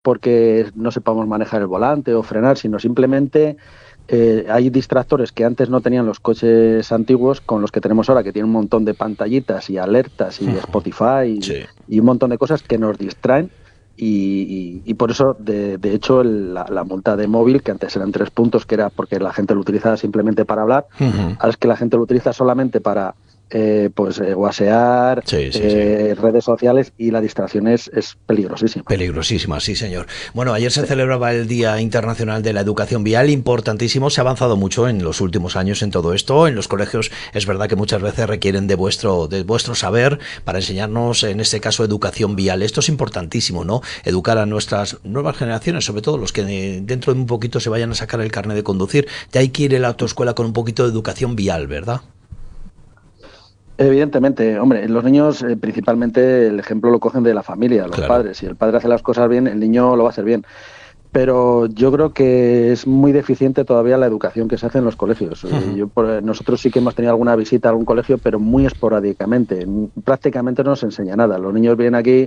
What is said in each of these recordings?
porque no sepamos manejar el volante o frenar, sino simplemente hay distractores que antes no tenían los coches antiguos con los que tenemos ahora, que tienen un montón de pantallitas y alertas y Spotify Sí. y un montón de cosas que nos distraen. Y por eso, de hecho, la multa de móvil, que antes eran 3 puntos, que era porque la gente lo utilizaba simplemente para hablar, ahora es que la gente lo utiliza solamente para whatsappear, Sí, sí, sí. redes sociales, y la distracción es peligrosísima. Peligrosísima, sí, señor. Bueno, ayer se celebraba el Día Internacional de la Educación Vial, importantísimo. Se ha avanzado mucho en los últimos años en todo esto. En los colegios es verdad que muchas veces requieren de vuestro saber para enseñarnos, en este caso, educación vial. Esto es importantísimo, ¿no? Educar a nuestras nuevas generaciones, sobre todo los que dentro de un poquito se vayan a sacar el carnet de conducir. Ya hay que ir a la autoescuela con un poquito de educación vial, ¿verdad? Evidentemente, hombre, los niños principalmente el ejemplo lo cogen de la familia, los Claro. padres. Si el padre hace las cosas bien, el niño lo va a hacer bien. Pero yo creo que es muy deficiente todavía la educación que se hace en los colegios. Nosotros sí que hemos tenido alguna visita a algún colegio, pero muy esporádicamente. Prácticamente no nos enseña nada. Los niños vienen aquí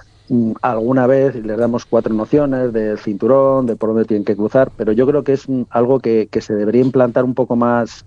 alguna vez y les damos 4 nociones del cinturón, de por dónde tienen que cruzar, pero yo creo que es algo que se debería implantar un poco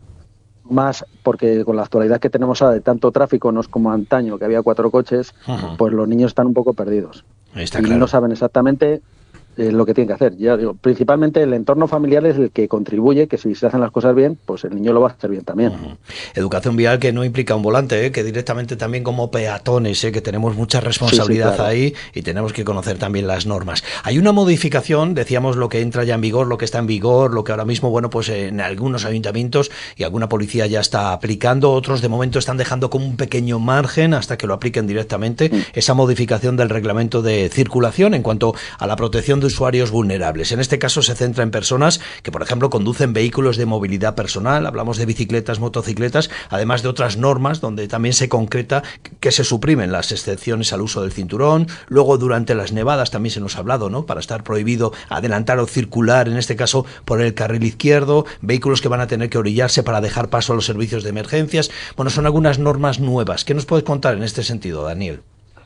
más, porque con la actualidad que tenemos ahora de tanto tráfico, no es como antaño que había 4 coches, pues los niños están un poco perdidos Está y no claro. saben exactamente lo que tienen que hacer. Ya digo, principalmente el entorno familiar es el que contribuye, que si se hacen las cosas bien, pues el niño lo va a hacer bien también. Educación vial que no implica un volante, que directamente también como peatones, que tenemos mucha Sí, sí, responsabilidad claro. ahí y tenemos que conocer también las normas. Hay una modificación, decíamos lo que entra ya en vigor, lo que está en vigor, lo que ahora mismo, bueno, pues en algunos ayuntamientos y alguna policía ya está aplicando, otros de momento están dejando como un pequeño margen hasta que lo apliquen directamente, esa modificación del reglamento de circulación en cuanto a la protección de usuarios vulnerables. En este caso se centra en personas que, por ejemplo, conducen vehículos de movilidad personal, hablamos de bicicletas, motocicletas, además de otras normas donde también se concreta que se suprimen las excepciones al uso del cinturón. Luego, durante las nevadas también se nos ha hablado, ¿no?, para estar prohibido adelantar o circular, en este caso por el carril izquierdo, vehículos que van a tener que orillarse para dejar paso a los servicios de emergencias. Bueno, son algunas normas nuevas. ¿Qué nos puedes contar en este sentido, Daniel?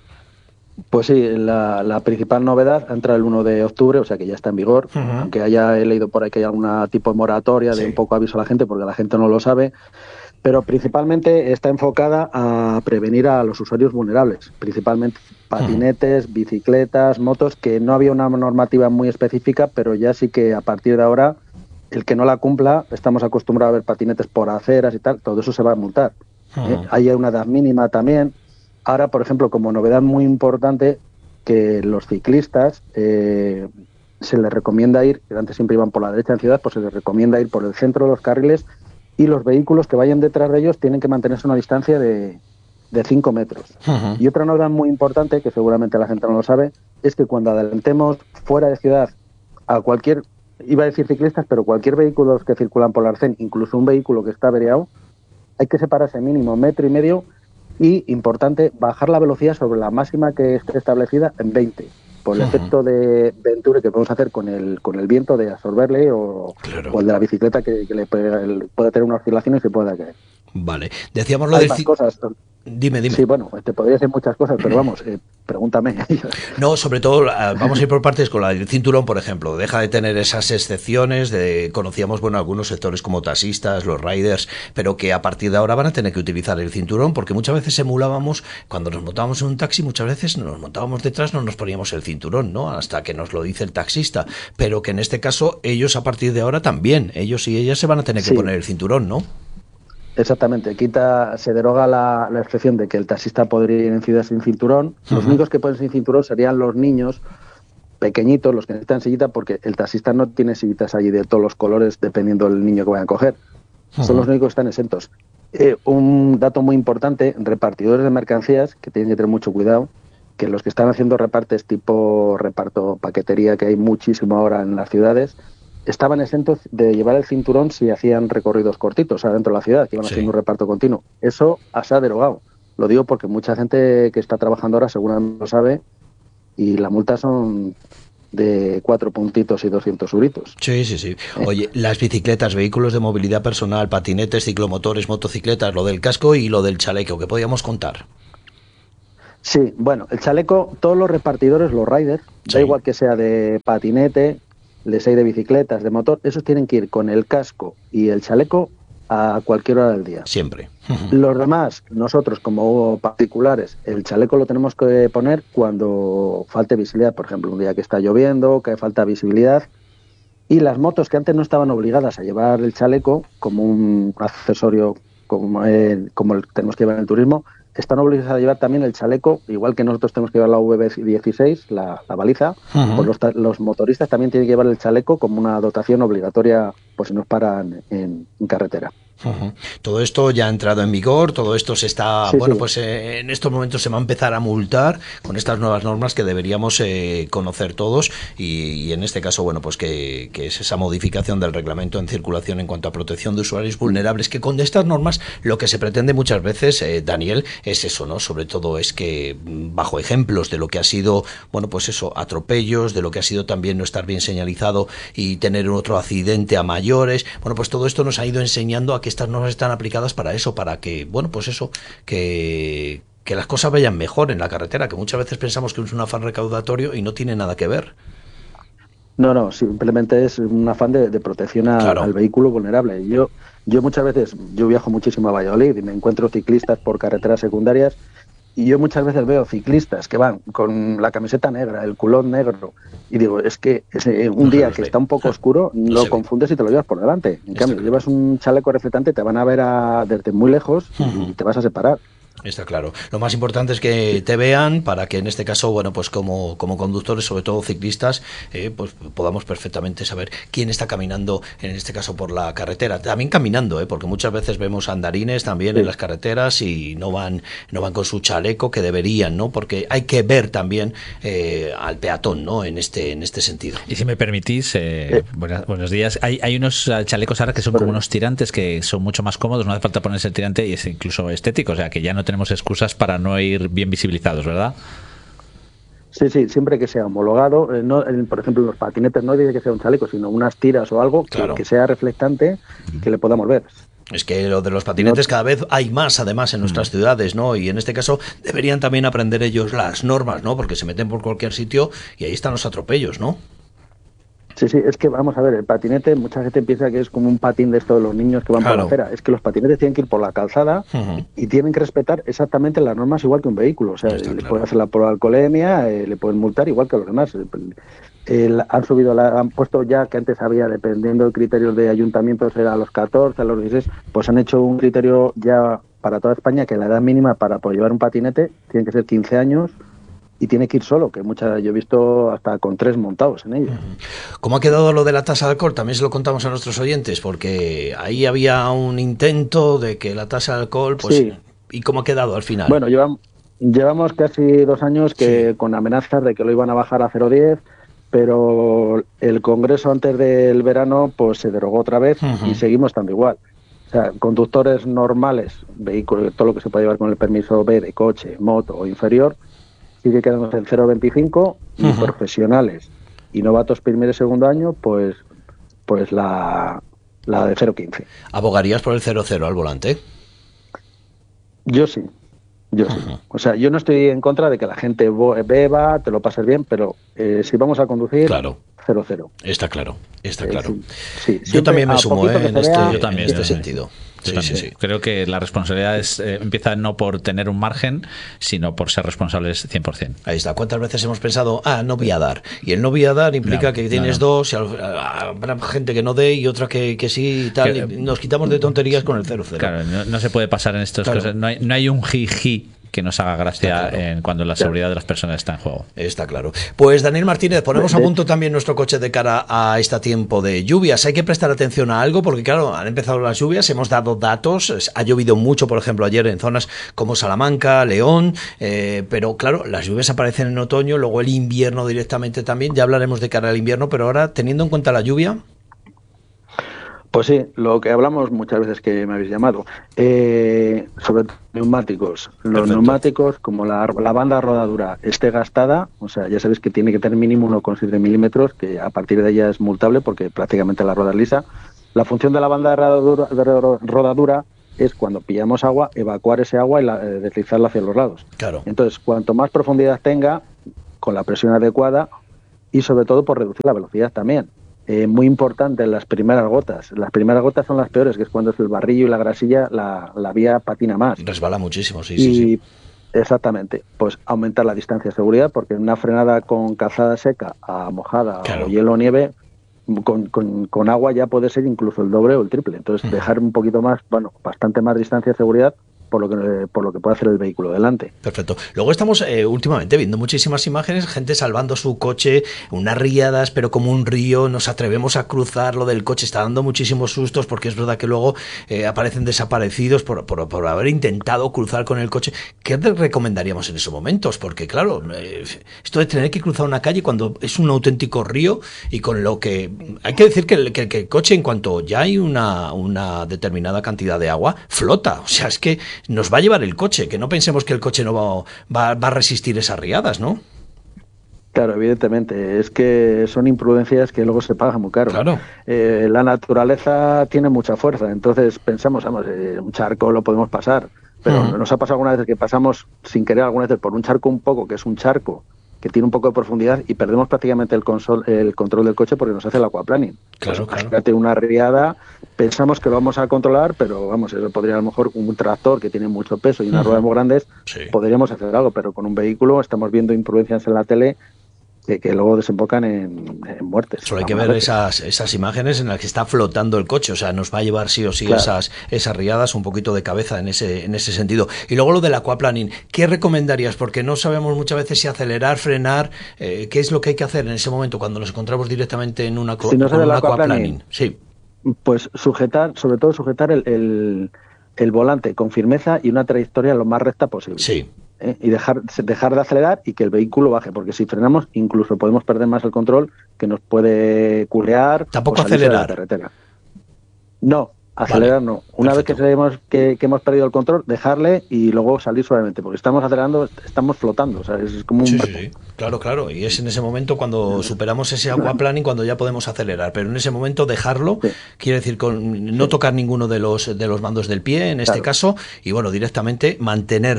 Pues sí, la principal novedad entra el 1 de octubre, o sea que ya está en vigor, aunque he leído por ahí que hay algún tipo de moratoria de un Sí. poco aviso a la gente, porque la gente no lo sabe, pero principalmente está enfocada a prevenir a los usuarios vulnerables, principalmente patinetes, bicicletas, motos, que no había una normativa muy específica, pero ya sí que a partir de ahora, el que no la cumpla, estamos acostumbrados a ver patinetes por aceras y tal, todo eso se va a multar. Hay una edad mínima también. Ahora, por ejemplo, como novedad muy importante, que los ciclistas se les recomienda ir, que antes siempre iban por la derecha en ciudad, pues se les recomienda ir por el centro de los carriles, y los vehículos que vayan detrás de ellos tienen que mantenerse a una distancia de 5 metros. Y otra novedad muy importante, que seguramente la gente no lo sabe, es que cuando adelantemos fuera de ciudad a cualquier, iba a decir ciclistas, pero cualquier vehículo que circulan por la Arcén, incluso un vehículo que está averiado, hay que separarse mínimo 1,5 metros y, importante, bajar la velocidad sobre la máxima que esté establecida en 20, por el efecto de Venturi que podemos hacer con el viento de absorberle Claro. o el de la bicicleta que le puede tener una oscilación y se pueda caer. Vale. Decíamos lo Hay del... más cosas. Dime, Sí, dime. bueno, te podría decir muchas cosas, pero vamos, pregúntame. No, sobre todo, vamos a ir por partes con la del cinturón, por ejemplo. Deja de tener esas excepciones conocíamos, bueno, algunos sectores como taxistas, los riders, pero que a partir de ahora van a tener que utilizar el cinturón, porque muchas veces emulábamos, cuando nos montábamos en un taxi, muchas veces nos montábamos detrás, no nos poníamos el cinturón, ¿no?, hasta que nos lo dice el taxista. Pero que en este caso, ellos a partir de ahora también, ellos y ellas se van a tener que Sí, poner el cinturón, ¿no? exactamente. Se deroga la excepción de que el taxista podría ir en ciudad sin cinturón. Los únicos que pueden sin cinturón serían los niños pequeñitos, los que necesitan sillita, porque el taxista no tiene sillitas allí de todos los colores dependiendo del niño que vayan a coger. Son los únicos que están exentos. Un dato muy importante, repartidores de mercancías, que tienen que tener mucho cuidado, que los que están haciendo repartes tipo reparto paquetería, que hay muchísimo ahora en las ciudades, estaban exentos de llevar el cinturón si hacían recorridos cortitos adentro de la ciudad, que iban haciendo un reparto continuo. Eso se ha derogado. Lo digo porque mucha gente que está trabajando ahora seguramente lo sabe, y la multa son de 4 puntitos y 200 euritos. Sí, sí, sí. Oye, las bicicletas, vehículos de movilidad personal, patinetes, ciclomotores, motocicletas, lo del casco y lo del chaleco, ¿qué podíamos contar? Sí, bueno, el chaleco, todos los repartidores, los riders, Sí. da igual que sea de patinete, les hay de bicicletas, de motor, esos tienen que ir con el casco y el chaleco a cualquier hora del día. Siempre. Los demás, nosotros como particulares, el chaleco lo tenemos que poner cuando falte visibilidad, por ejemplo, un día que está lloviendo, que falta visibilidad. Y las motos que antes no estaban obligadas a llevar el chaleco como un accesorio, como el que tenemos que llevar en el turismo, están obligadas a llevar también el chaleco, igual que nosotros tenemos que llevar la V16, la baliza, pues los motoristas también tienen que llevar el chaleco como una dotación obligatoria, pues si nos paran en carretera. Todo esto ya ha entrado en vigor, todo esto se está, Sí, bueno, sí. pues en estos momentos se va a empezar a multar con estas nuevas normas que deberíamos conocer todos y en este caso, bueno, pues que es esa modificación del reglamento en circulación en cuanto a protección de usuarios vulnerables, que con estas normas lo que se pretende muchas veces, Daniel, es eso, ¿no? Sobre todo es que bajo ejemplos de lo que ha sido, bueno, pues eso, atropellos, de lo que ha sido también no estar bien señalizado y tener otro accidente a mayores, bueno, pues todo esto nos ha ido enseñando a que estas normas están aplicadas para eso, para que, bueno, pues eso, que las cosas vayan mejor en la carretera, que muchas veces pensamos que es un afán recaudatorio y no tiene nada que ver. No, simplemente es un afán de protección Claro. al vehículo vulnerable. Yo muchas veces, yo viajo muchísimo a Valladolid y me encuentro ciclistas por carreteras secundarias y yo muchas veces veo ciclistas que van con la camiseta negra, el culón negro y digo, es que un No se día los que ve. está un poco oscuro No lo se ve. confundes y te lo llevas por delante. En Está cambio, claro. llevas un chaleco reflectante, te van a ver desde muy lejos y te vas a separar. Está claro. Lo más importante es que te vean para que en este caso, bueno, pues como conductores, sobre todo ciclistas, pues podamos perfectamente saber quién está caminando, en este caso por la carretera. También caminando, porque muchas veces vemos andarines también en las carreteras y no van con su chaleco que deberían, ¿no? Porque hay que ver también al peatón, ¿no? En este sentido. Y si me permitís, buenos días. Hay unos chalecos ahora que son como unos tirantes que son mucho más cómodos, no hace falta ponerse el tirante y es incluso estético, o sea que ya no tenemos excusas para no ir bien visibilizados, ¿verdad? Sí, siempre que sea homologado, por ejemplo, en los patinetes no dice que sea un chaleco, sino unas tiras o algo Claro. que sea reflectante y que le podamos ver. Es que lo de los patinetes cada vez hay más, además, en nuestras ciudades, ¿no? Y en este caso deberían también aprender ellos las normas, ¿no? Porque se meten por cualquier sitio y ahí están los atropellos, ¿no? Sí, es que vamos a ver, el patinete, mucha gente piensa que es como un patín de estos de los niños que van por la acera. Es que los patinetes tienen que ir por la calzada y tienen que respetar exactamente las normas igual que un vehículo. O sea, le pueden hacer la prueba de alcoholemia, le pueden multar igual que a los demás. Han puesto ya, que antes había, dependiendo del criterio de ayuntamientos, era a los 14, a los 16, pues han hecho un criterio ya para toda España que la edad mínima para poder llevar un patinete tiene que ser 15 años y tiene que ir solo, que yo he visto hasta con 3 montados en ellos. ¿Cómo ha quedado lo de la tasa de alcohol? También se lo contamos a nuestros oyentes, porque ahí había un intento de que la tasa de alcohol, pues, sí. ¿Y cómo ha quedado al final? Bueno, llevamos casi 2 años que con amenazas de que lo iban a bajar a 0,10, pero el Congreso antes del verano pues se derogó otra vez y seguimos estando igual. O sea, conductores normales, vehículos, todo lo que se puede llevar con el permiso B de coche, moto o inferior, sigue quedándose en 0,25 y profesionales y novatos primer y segundo año, pues la de 0,15. ¿Abogarías por el 0,0 al volante? Yo sí. O sea, yo no estoy en contra de que la gente beba, te lo pases bien, pero si vamos a conducir, claro. 0,0. Está claro. Sí, yo también me sumo en este sentido. Sí. Creo que la responsabilidad empieza no por tener un margen, sino por ser responsables 100%. Ahí está. ¿Cuántas veces hemos pensado, no voy a dar? Y el no voy a dar implica que tienes dos, y habrá gente que no dé y otra que sí y tal. Y nos quitamos de tonterías con el 0,0. Claro, no se puede pasar en estas cosas. No hay un jiji que nos haga gracia cuando la seguridad de las personas está en juego. Está claro. Pues Daniel Martínez, ponemos a punto también nuestro coche de cara a este tiempo de lluvias. Hay que prestar atención a algo porque, claro, han empezado las lluvias, hemos dado datos, ha llovido mucho, por ejemplo, ayer en zonas como Salamanca, León, pero claro, las lluvias aparecen en otoño, luego el invierno directamente también, ya hablaremos de cara al invierno, pero ahora, teniendo en cuenta la lluvia... Pues sí, lo que hablamos muchas veces que me habéis llamado, sobre neumáticos. Los neumáticos, como la banda rodadura esté gastada, o sea, ya sabéis que tiene que tener mínimo 1,7 milímetros, que a partir de ella es multable porque prácticamente la rueda es lisa. La función de la banda de rodadura es cuando pillamos agua, evacuar ese agua y deslizarla hacia los lados. Claro. Entonces, cuanto más profundidad tenga, con la presión adecuada y sobre todo por reducir la velocidad también. Muy importante las primeras gotas. Las primeras gotas son las peores, que es cuando es el barrillo y la grasilla, la vía patina más. Resbala muchísimo, sí. Exactamente. Pues aumentar la distancia de seguridad, porque en una frenada con calzada seca a mojada o hielo o nieve, con agua ya puede ser incluso el doble o el triple. Entonces, dejar un poquito más, bastante más distancia de seguridad por lo que puede hacer el vehículo delante. Perfecto. Luego estamos últimamente viendo muchísimas imágenes, gente salvando su coche, unas riadas, pero como un río, nos atrevemos a cruzar, lo del coche está dando muchísimos sustos, porque es verdad que luego aparecen desaparecidos por haber intentado cruzar con el coche. ¿Qué te recomendaríamos en esos momentos? Porque claro, esto de tener que cruzar una calle cuando es un auténtico río, y con lo que hay que decir que el coche, en cuanto ya hay una determinada cantidad de agua, flota. O sea, es que nos va a llevar el coche, que no pensemos que el coche no va a resistir esas riadas, ¿no? Claro, evidentemente, es que son imprudencias que luego se pagan muy caro. Claro. La naturaleza tiene mucha fuerza, entonces pensamos, un charco lo podemos pasar, pero nos ha pasado alguna vez que pasamos sin querer alguna vez por un charco que es un charco, que tiene un poco de profundidad, y perdemos prácticamente el control del coche porque nos hace el aquaplaning. Claro. Fíjate, una riada, pensamos que lo vamos a controlar, pero eso podría, a lo mejor, un tractor que tiene mucho peso y unas ruedas muy grandes, podríamos hacer algo, pero con un vehículo estamos viendo imprudencias en la tele que luego desembocan en muertes. Solo hay que ver esas imágenes en las que está flotando el coche, o sea, nos va a llevar sí o sí esas riadas un poquito de cabeza en ese sentido. Y luego lo del aquaplaning, ¿qué recomendarías? Porque no sabemos muchas veces si acelerar, frenar, ¿qué es lo que hay que hacer en ese momento cuando nos encontramos directamente en un aquaplaning? Sí. Pues sobre todo sujetar el volante con firmeza y una trayectoria lo más recta posible. Sí. Y dejar de acelerar y que el vehículo baje, porque si frenamos incluso podemos perder más el control, que nos puede culear. Tampoco acelerar. De la carretera. No, acelerar no. Una vez que sabemos que hemos perdido el control, dejarle y luego salir suavemente, porque estamos acelerando, estamos flotando, o sea, es como un... Sí. Claro, y es en ese momento cuando superamos ese aquaplaning cuando ya podemos acelerar, pero en ese momento dejarlo, quiere decir no tocar ninguno de los mandos del pie, en este caso, y directamente mantener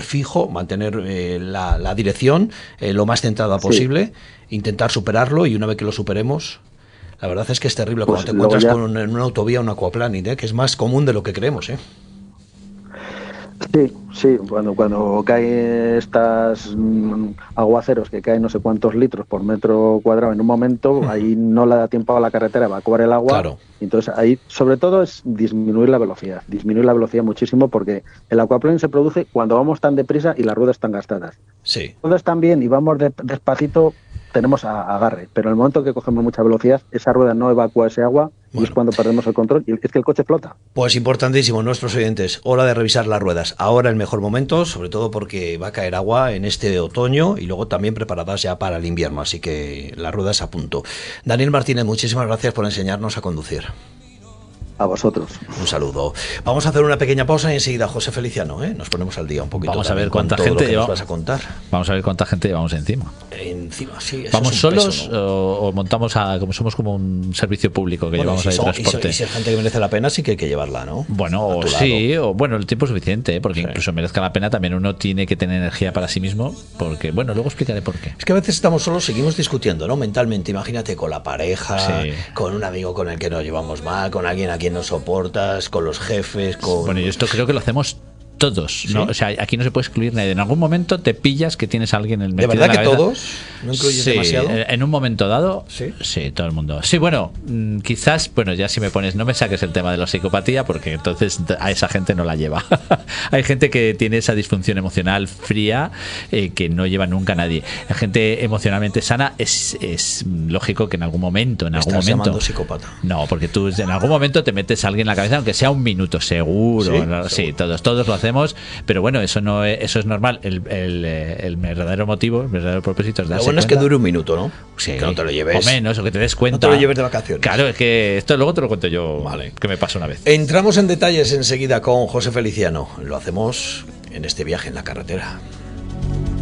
la dirección lo más centrada posible, intentar superarlo, y una vez que lo superemos, la verdad es que es terrible cuando te encuentras en una autovía un aquaplaning, que es más común de lo que creemos, Sí, cuando caen estas aguaceros que caen no sé cuántos litros por metro cuadrado en un momento, ahí no le da tiempo a la carretera a evacuar el agua. Claro. Entonces ahí sobre todo es disminuir la velocidad muchísimo, porque el aquaplaning se produce cuando vamos tan deprisa y las ruedas están gastadas. Sí. Todo están bien y vamos despacito, tenemos agarre, pero en el momento que cogemos mucha velocidad, esa rueda no evacúa ese agua y es cuando perdemos el control, y es que el coche flota. Pues importantísimo, nuestros oyentes, hora de revisar las ruedas. Ahora el mejor momento, sobre todo porque va a caer agua en este otoño y luego también preparadas ya para el invierno, así que las ruedas a punto. Daniel Martínez, muchísimas gracias por enseñarnos a conducir. A vosotros. Un saludo. Vamos a hacer una pequeña pausa y enseguida José Feliciano, nos ponemos al día un poquito. Vamos a ver cuánta gente nos vas a contar. Vamos a ver cuánta gente llevamos encima. Sí. ¿Vamos solos o montamos como somos como un servicio público que llevamos ahí transporte? Y si hay gente que merece la pena, sí que hay que llevarla, ¿no? Bueno, el tiempo es suficiente, porque incluso merezca la pena también uno tiene que tener energía para sí mismo, porque luego explicaré por qué. Es que a veces estamos solos, seguimos discutiendo, ¿no? Mentalmente, imagínate con la pareja, con un amigo con el que nos llevamos mal, con alguien a quien no soportas, con los jefes, Bueno, yo esto creo que lo hacemos todos, ¿no? O sea, aquí no se puede excluir nadie. En algún momento te pillas que tienes a alguien en el metido. ¿De verdad que todos? ¿No incluyes demasiado? En un momento dado, sí, todo el mundo. Sí, quizás, ya si me pones, no me saques el tema de la psicopatía, porque entonces a esa gente no la lleva. Hay gente que tiene esa disfunción emocional fría que no lleva nunca a nadie. La gente emocionalmente sana es lógico que en algún momento. ¿Estás llamando psicópata? No, porque tú en algún momento te metes a alguien en la cabeza, aunque sea un minuto, seguro. Sí, todos lo hacemos, pero eso es normal. El verdadero motivo, el verdadero propósito es darse cuenta. Es que dure un minuto, ¿no? Sí, que no te lo lleves. O menos, o que te des cuenta. No te lo lleves de vacaciones. Claro, es que esto luego te lo cuento yo, que me pasó una vez. Entramos en detalles enseguida con José Feliciano. Lo hacemos en este viaje en la carretera.